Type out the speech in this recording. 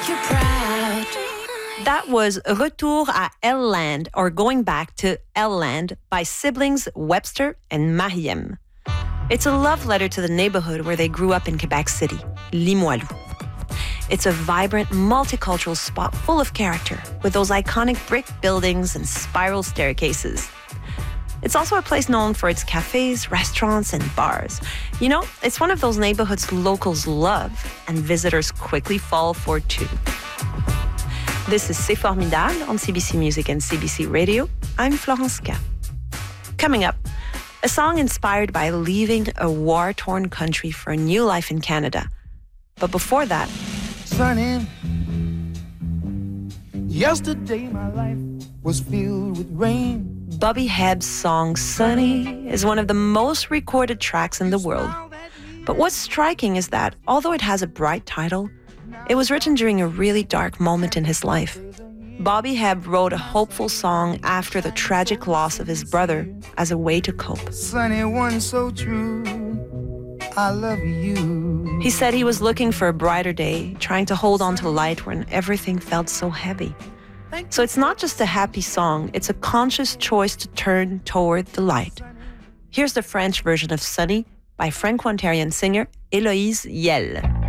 you proud. That was Retour à Elle-Land, or Going Back to Elle-Land, by siblings Webster and Mariem. It's a love letter to the neighborhood where they grew up in Quebec City, Limoilou. It's a vibrant, multicultural spot full of character, with those iconic brick buildings and spiral staircases. It's also a place known for its cafes, restaurants, and bars. You know, it's one of those neighborhoods locals love and visitors quickly fall for too. This is C'est Formidable on CBC Music and CBC Radio. I'm Florence K. Coming up, a song inspired by leaving a war-torn country for a new life in Canada. But before that, Sunny, yesterday my life was filled with rain. Bobby Hebb's song Sunny is one of the most recorded tracks in the world. But what's striking is that, although it has a bright title, it was written during a really dark moment in his life. Bobby Hebb wrote a hopeful song after the tragic loss of his brother as a way to cope. Sunny one so true, I love you. He said he was looking for a brighter day, trying to hold on to light when everything felt so heavy. So it's not just a happy song, it's a conscious choice to turn toward the light. Here's the French version of Sunny by Franco-Ontarian singer Héloïse Yelle.